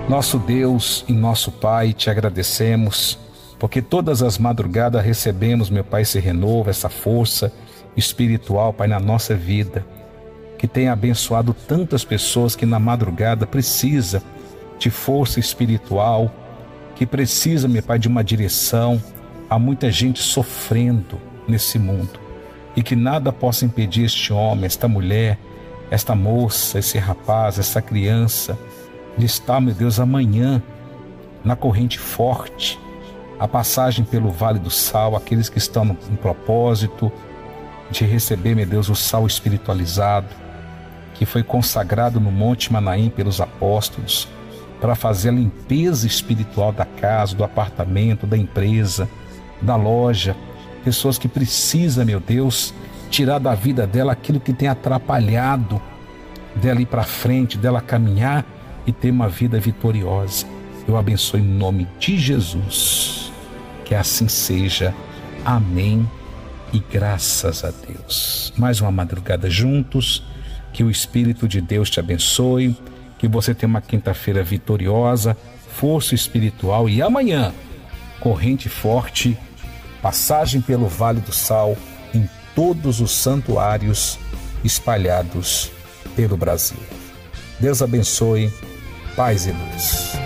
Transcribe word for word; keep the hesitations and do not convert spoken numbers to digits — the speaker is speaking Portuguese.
Nosso Deus e nosso Pai, te agradecemos, porque todas as madrugadas recebemos, meu Pai, esse renovo, essa força espiritual, Pai, na nossa vida, que tem abençoado tantas pessoas que na madrugada precisa de força espiritual, que precisa, meu Pai, de uma direção. Há muita gente sofrendo nesse mundo e que nada possa impedir este homem, esta mulher, esta moça, esse rapaz, essa criança de estar, meu Deus, amanhã na corrente forte, a passagem pelo Vale do Sal, aqueles que estão no, no propósito de receber, meu Deus, o sal espiritualizado, que foi consagrado no Monte Manaim pelos apóstolos, para fazer a limpeza espiritual da casa, do apartamento, da empresa, da loja. Pessoas que precisam, meu Deus, tirar da vida dela aquilo que tem atrapalhado dela ir para frente, dela caminhar e ter uma vida vitoriosa. Eu abençoo em nome de Jesus. Que assim seja. Amém. E graças a Deus. Mais uma madrugada juntos. Que o Espírito de Deus te abençoe. Que você tenha uma quinta-feira vitoriosa, força espiritual e amanhã, corrente forte, passagem pelo Vale do Sal em todos os santuários espalhados pelo Brasil. Deus abençoe. Paz e luz.